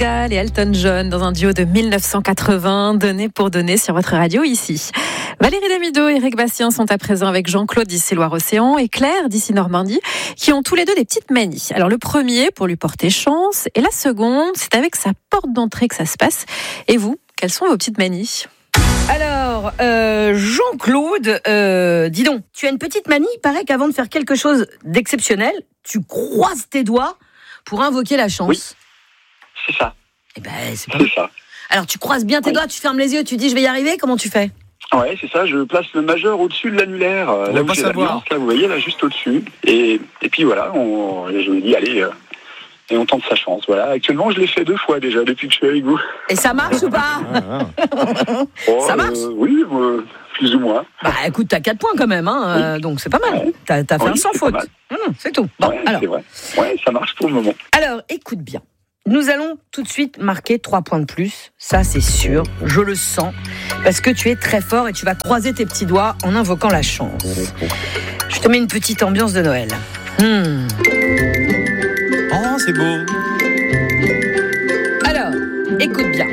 Gall et Elton John dans un duo de 1980, donné pour donner sur votre radio ici. Valérie Damido et Eric Bastien sont à présent avec Jean-Claude d'ici Loire-Océan et Claire d'ici Normandie, qui ont tous les deux des petites manies. Alors le premier pour lui porter chance et la seconde, c'est avec sa porte d'entrée que ça se passe. Et vous, quelles sont vos petites manies ? Alors, Jean-Claude, dis donc, tu as une petite manie. Il paraît qu'avant de faire quelque chose d'exceptionnel, tu croises tes doigts pour invoquer la chance. Oui, c'est ça. Eh ben, c'est pas mal. Ça. Alors, tu croises bien tes doigts, tu fermes les yeux, tu dis je vais y arriver. Comment tu fais ? Ouais, c'est ça. Je place le majeur au-dessus de l'annulaire. On là va où j'ai savoir. l'alliance, là, vous voyez, là, juste au-dessus. Et puis voilà, je me dis, allez, et on tente sa chance. Voilà. Actuellement, je l'ai fait 2 fois déjà depuis que je suis avec vous. Et ça marche ou pas ? Ça marche Oui, plus ou moins. Bah écoute, t'as 4 points quand même, hein, donc c'est pas mal. Ouais. T'as fait Oui, un sans c'est faute. pas mal. C'est tout. Bon, Ouais, alors, c'est vrai. Ouais, ça marche pour le moment. alors, écoute bien. Nous allons tout de suite marquer 3 points de plus. Ça, c'est sûr. Je le sens. Parce que tu es très fort et tu vas croiser tes petits doigts en invoquant la chance. Je te mets une petite ambiance de Noël. Oh, c'est beau. Alors, écoute bien.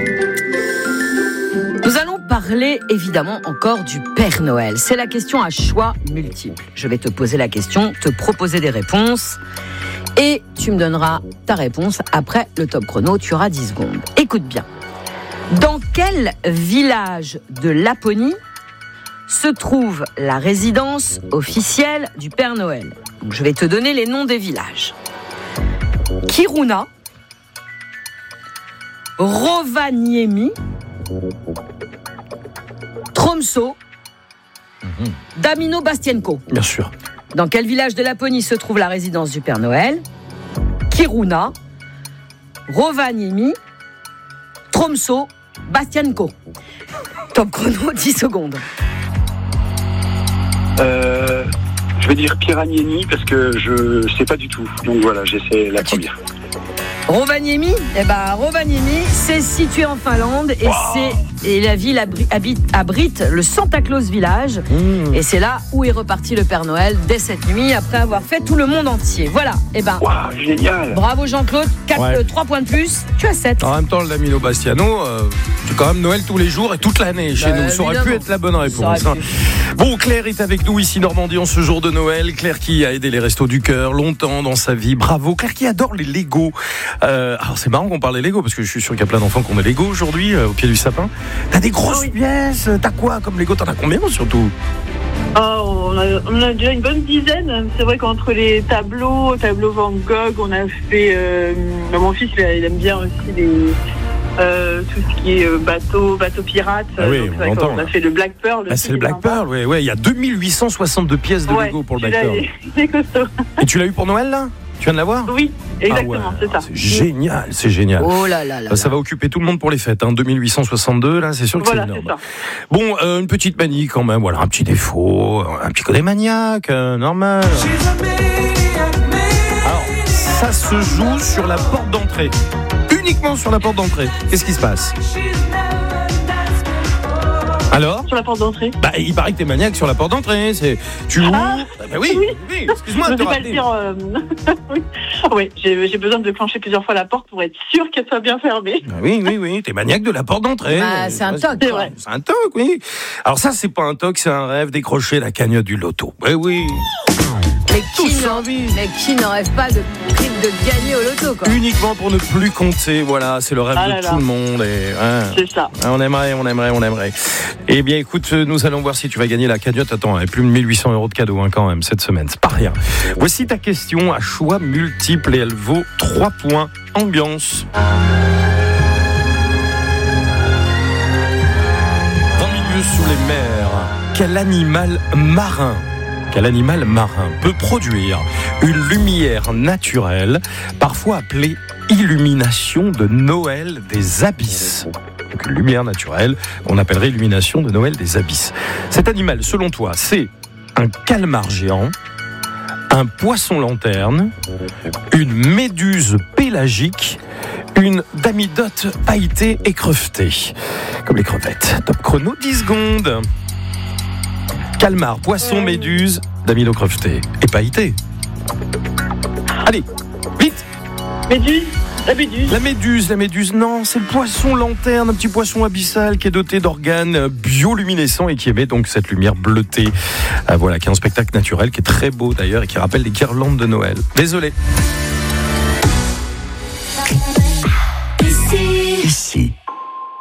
Nous allons parler évidemment encore du Père Noël. C'est la question à choix multiples. Je vais te poser la question, te proposer des réponses et tu me donneras ta réponse après le top chrono. Tu auras 10 secondes. Écoute bien. Dans quel village de Laponie se trouve la résidence officielle du Père Noël ? Donc, je vais te donner les noms des villages. Kiruna, Rovaniemi, Tromsø, Damino Bastienko. Bien sûr. Dans quel village de Laponie se trouve la résidence du Père Noël ? Kiruna, Rovaniemi, Tromsø, Bastienko. Top chrono, 10 secondes. Je vais dire Piraniemi parce que je sais pas du tout. Donc voilà, j'essaie la première. Rovaniemi, Rovaniemi, c'est situé en Finlande et la ville abrite le Santa Claus Village. Et c'est là où est reparti le Père Noël dès cette nuit après avoir fait tout le monde entier. Voilà, Génial. Bravo Jean-Claude, 3 points de plus, tu as 7. En même temps, le Damino Bastiano, c'est quand même Noël tous les jours et toute l'année chez nous. Ça aurait pu être la bonne réponse. Bon, Claire est avec nous ici, Normandie, en ce jour de Noël. Claire qui a aidé les Restos du Cœur longtemps dans sa vie. Bravo. Claire qui adore les Legos. Alors, c'est marrant qu'on parle des Legos parce que je suis sûr qu'il y a plein d'enfants qui ont des Legos aujourd'hui au pied du sapin. T'as des grosses pièces. T'as quoi comme Lego ? T'en as combien surtout ? On a déjà une bonne dizaine. C'est vrai qu'entre les tableaux Van Gogh, on a fait. Mon fils, il aime bien aussi tout ce qui est bateau pirate. Oui, on entend. On a fait le Black Pearl. C'est le Black Pearl, oui. Il y a 2862 pièces de Lego pour le Black Pearl. C'est costaud. Et tu l'as eu pour Noël là ? Tu viens de l'avoir ? Oui, exactement, c'est ça. C'est génial. Oh là là. Ça va occuper tout le monde pour les fêtes. 2862, là, c'est sûr que c'est énorme. C'est ça. Bon, une petite manie quand même. Voilà, un petit défaut, un petit côté maniaque, normal. Alors, ça se joue sur la porte d'entrée. Uniquement sur la porte d'entrée. Qu'est-ce qui se passe ? Alors ? Sur la porte d'entrée ? Il paraît que t'es maniaque sur la porte d'entrée. Tu ouvres. Oui, excuse-moi de te rappeler. Oui, j'ai besoin de clencher plusieurs fois la porte pour être sûr qu'elle soit bien fermée. Oui, t'es maniaque de la porte d'entrée. C'est un toc. C'est vrai. C'est un toc, oui. Alors ça, c'est pas un toc, c'est un rêve, décrocher la cagnotte du loto. Oui. Mais qui n'en rêve pas de gagner au loto, quoi. Uniquement pour ne plus compter, voilà, c'est le rêve de tout le monde. C'est ça. On aimerait. Eh bien, écoute, nous allons voir si tu vas gagner la cagnotte. Attends, il y a plus de 1800 € de cadeaux quand même cette semaine, c'est pas rien. Voici ta question à choix multiples et elle vaut 3 points. Ambiance. 20 milieux sous les mers, quel animal marin peut produire une lumière naturelle, parfois appelée illumination de Noël des abysses. Donc une lumière naturelle qu'on appellerait illumination de Noël des abysses. Cet animal, selon toi, c'est un calmar géant, un poisson lanterne, une méduse pélagique, une damidote pailletée et crevetée, comme les crevettes. Top chrono, 10 secondes. Calmar, poisson, méduse, damido creveté et pailleté. Allez, vite. Méduse, La méduse. La méduse, non, c'est le poisson lanterne, un petit poisson abyssal qui est doté d'organes bioluminescents et qui émet donc cette lumière bleutée. Voilà, qui est un spectacle naturel, qui est très beau d'ailleurs et qui rappelle les guirlandes de Noël. Désolé. Ici.